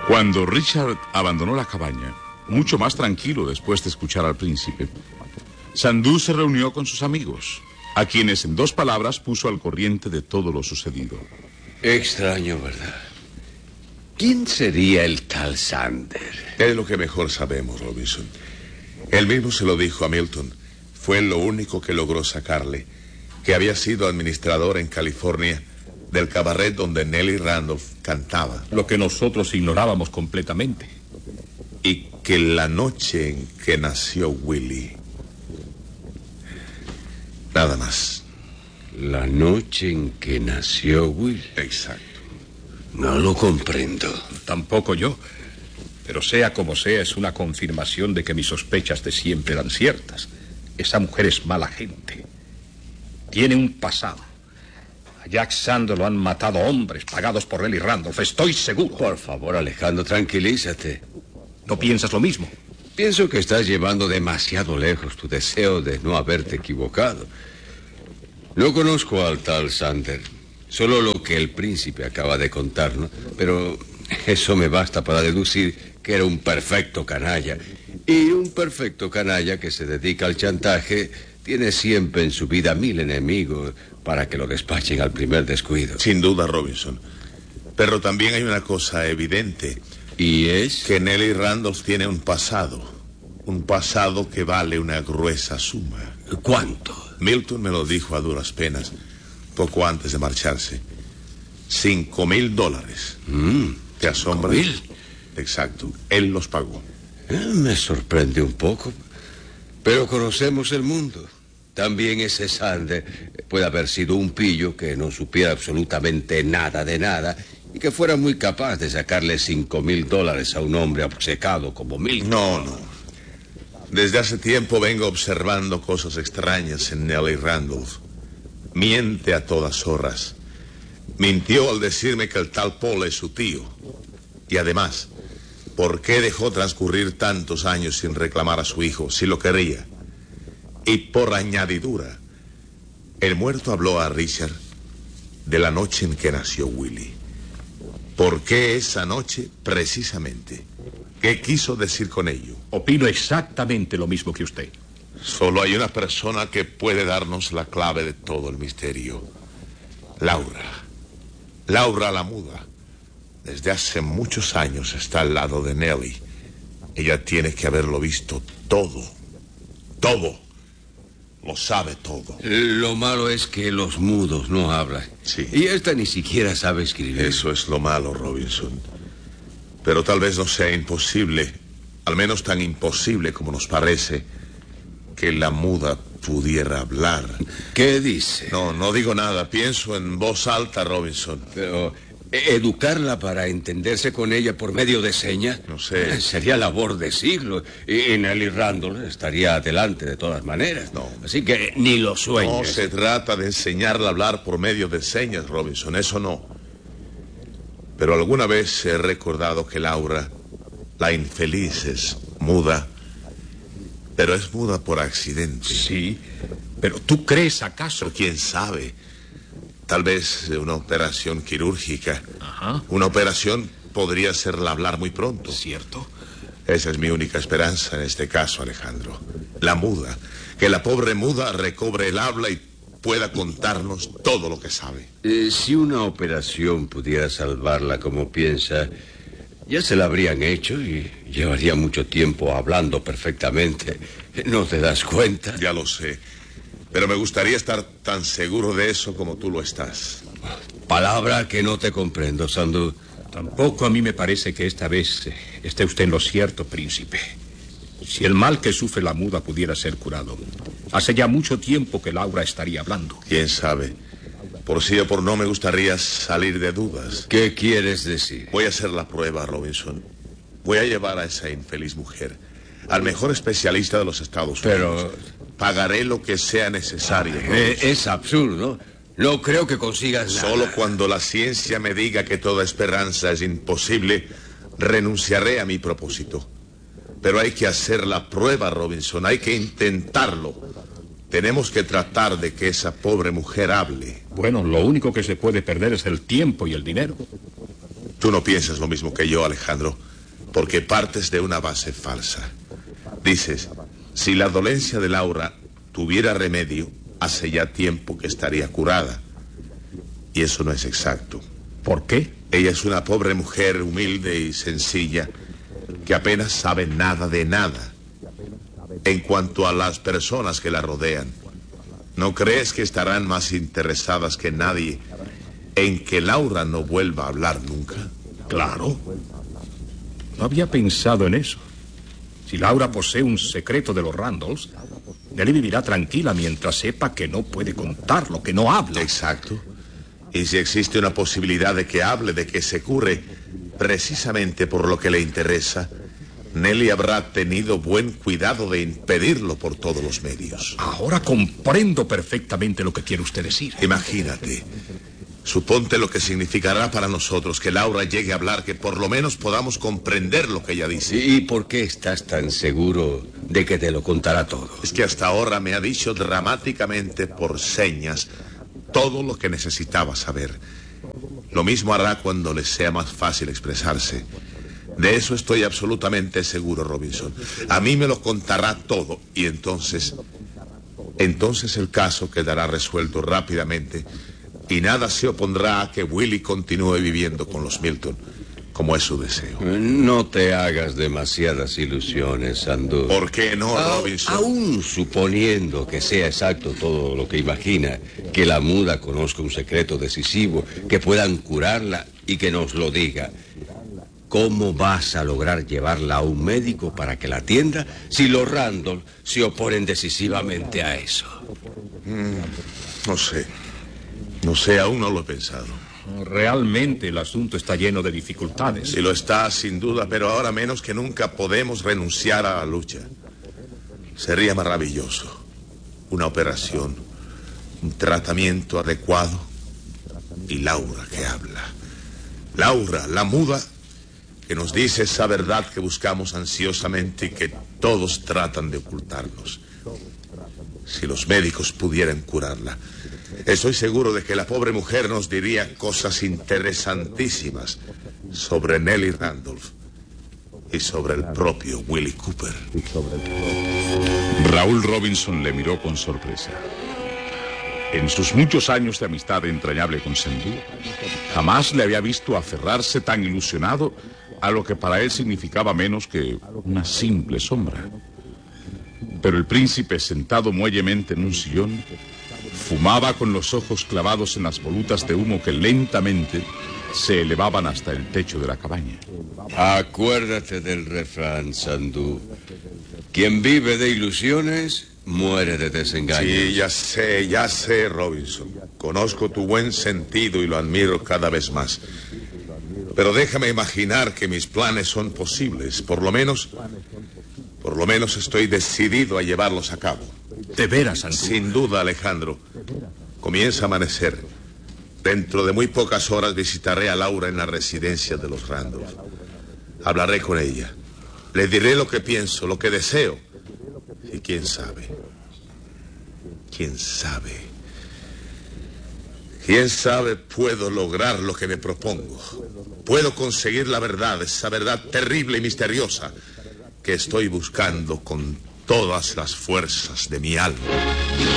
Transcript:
Cuando Richard abandonó la cabaña, mucho más tranquilo después de escuchar al príncipe, Sandú se reunió con sus amigos, a quienes en 2 palabras puso al corriente de todo lo sucedido. Extraño, ¿verdad? ¿Quién sería el tal Sander? Es lo que mejor sabemos, Robinson. Él mismo se lo dijo a Milton. Fue lo único que logró sacarle, que había sido administrador en California del cabaret donde Nellie Randolph cantaba. Lo que nosotros ignorábamos completamente. Y que la noche en que nació Willie... Nada más. La noche en que nació Will. Exacto. No lo comprendo. Tampoco yo. Pero sea como sea, es una confirmación de que mis sospechas de siempre eran ciertas. Esa mujer es mala gente. Tiene un pasado. A Jack Sander lo han matado hombres pagados por Nellie Randolph, estoy seguro. Por favor, Alejandro, tranquilízate. ¿No piensas lo mismo? Pienso que estás llevando demasiado lejos tu deseo de no haberte equivocado. No conozco al tal Sander, solo lo que el príncipe acaba de contarnos, pero eso me basta para deducir que era un perfecto canalla. Y un perfecto canalla que se dedica al chantaje tiene siempre en su vida 1000 enemigos para que lo despachen al primer descuido. Sin duda, Robinson. Pero también hay una cosa evidente. ¿Y es? Que Nellie Randolph tiene un pasado. Un pasado que vale una gruesa suma. ¿Cuánto? Milton me lo dijo a duras penas, poco antes de marcharse. $5,000. ¿Te asombra? ¿5,000? Exacto. Él los pagó. Me sorprende un poco. Pero conocemos el mundo. También ese Sander puede haber sido un pillo que no supiera absolutamente nada de nada y que fuera muy capaz de sacarle $5,000 a un hombre obcecado como Milton. No. Desde hace tiempo vengo observando cosas extrañas en Nellie Randolph. Miente a todas horas. Mintió al decirme que el tal Paul es su tío. Y además, ¿por qué dejó transcurrir tantos años sin reclamar a su hijo, si lo quería? Y por añadidura, el muerto habló a Richard de la noche en que nació Willie. ¿Por qué esa noche precisamente? ¿Qué quiso decir con ello? Opino exactamente lo mismo que usted. Solo hay una persona que puede darnos la clave de todo el misterio. Laura. Laura la muda. Desde hace muchos años está al lado de Nellie. Ella tiene que haberlo visto todo. Todo. Lo sabe todo. Lo malo es que los mudos no hablan. Sí. Y esta ni siquiera sabe escribir. Eso es lo malo, Robinson. Pero tal vez no sea imposible, al menos tan imposible como nos parece, que la muda pudiera hablar. ¿Qué dice? No digo nada. Pienso en voz alta, Robinson. Pero educarla para entenderse con ella por medio de señas. No sé. Sería labor de siglos. Y Nellie Randolph estaría adelante de todas maneras. No. Así que ni lo sueñes. No se trata de enseñarla a hablar por medio de señas, Robinson. Eso no. Pero alguna vez he recordado que Laura, la infeliz, es muda. Pero es muda por accidente. Sí, pero ¿tú crees acaso? Pero quién sabe. Tal vez una operación quirúrgica. Ajá. Una operación podría hacerla hablar muy pronto. ¿Cierto? Esa es mi única esperanza en este caso, Alejandro. La muda. Que la pobre muda recobre el habla y pueda contarnos todo lo que sabe. Si una operación pudiera salvarla como piensa, ya se la habrían hecho y llevaría mucho tiempo hablando perfectamente. ¿No te das cuenta? Ya lo sé. Pero me gustaría estar tan seguro de eso como tú lo estás. Palabra que no te comprendo, Sandú. Tampoco a mí me parece que esta vez esté usted en lo cierto, príncipe. Si el mal que sufre la muda pudiera ser curado, hace ya mucho tiempo que Laura estaría hablando. ¿Quién sabe? Por sí o por no me gustaría salir de dudas. ¿Qué quieres decir? Voy a hacer la prueba, Robinson. Voy a llevar a esa infeliz mujer al mejor especialista de los Estados Unidos. Pero pagaré lo que sea necesario. Es absurdo. No creo que consigas nada. Solo cuando la ciencia me diga que toda esperanza es imposible, renunciaré a mi propósito. Pero hay que hacer la prueba, Robinson. Hay que intentarlo. Tenemos que tratar de que esa pobre mujer hable. Bueno, lo único que se puede perder es el tiempo y el dinero. Tú no piensas lo mismo que yo, Alejandro, porque partes de una base falsa. Dices, si la dolencia de Laura tuviera remedio, hace ya tiempo que estaría curada. Y eso no es exacto. ¿Por qué? Ella es una pobre mujer humilde y sencilla que apenas sabe nada de nada. En cuanto a las personas que la rodean, ¿no crees que estarán más interesadas que nadie en que Laura no vuelva a hablar nunca? Claro. No había pensado en eso. Si Laura posee un secreto de los Randalls, Nelly vivirá tranquila mientras sepa que no puede contarlo, que no habla. Exacto. Y si existe una posibilidad de que hable, de que se cure, precisamente por lo que le interesa, Nelly habrá tenido buen cuidado de impedirlo por todos los medios. Ahora comprendo perfectamente lo que quiere usted decir. Imagínate. Suponte lo que significará para nosotros que Laura llegue a hablar, que por lo menos podamos comprender lo que ella dice. ¿Y por qué estás tan seguro de que te lo contará todo? Es que hasta ahora me ha dicho dramáticamente por señas todo lo que necesitaba saber. Lo mismo hará cuando le sea más fácil expresarse. De eso estoy absolutamente seguro, Robinson. A mí me lo contará todo y entonces el caso quedará resuelto rápidamente y nada se opondrá a que Willie continúe viviendo con los Milton, como es su deseo. No te hagas demasiadas ilusiones, Sandu. ¿Por qué no, Robinson? Aún suponiendo que sea exacto todo lo que imagina, que la muda conozca un secreto decisivo, que puedan curarla y que nos lo diga, ¿cómo vas a lograr llevarla a un médico para que la atienda si los Randall se oponen decisivamente a eso? No sé, aún no lo he pensado. Realmente el asunto está lleno de dificultades. Sí lo está, sin duda, pero ahora menos que nunca podemos renunciar a la lucha. Sería maravilloso. Una operación, un tratamiento adecuado y Laura que habla. Laura, la muda, que nos dice esa verdad que buscamos ansiosamente y que todos tratan de ocultarnos. Si los médicos pudieran curarla, estoy seguro de que la pobre mujer nos diría cosas interesantísimas sobre Nelly Randolph y sobre el propio Willie Cooper. Raúl Robinson le miró con sorpresa. En sus muchos años de amistad entrañable con Sandu, jamás le había visto aferrarse tan ilusionado a lo que para él significaba menos que una simple sombra. Pero el príncipe, sentado muellemente en un sillón, fumaba con los ojos clavados en las volutas de humo que lentamente se elevaban hasta el techo de la cabaña. Acuérdate del refrán, Sandu. Quien vive de ilusiones, muere de desengaños. Sí, ya sé, Robinson. Conozco tu buen sentido y lo admiro cada vez más. Pero déjame imaginar que mis planes son posibles. Por lo menos estoy decidido a llevarlos a cabo. ¿De veras, Sandu? Sin duda, Alejandro. Comienza a amanecer. Dentro de muy pocas horas visitaré a Laura en la residencia de los Randolph. Hablaré con ella. Le diré lo que pienso, lo que deseo. Y quién sabe, puedo lograr lo que me propongo. Puedo conseguir la verdad, esa verdad terrible y misteriosa que estoy buscando con todas las fuerzas de mi alma.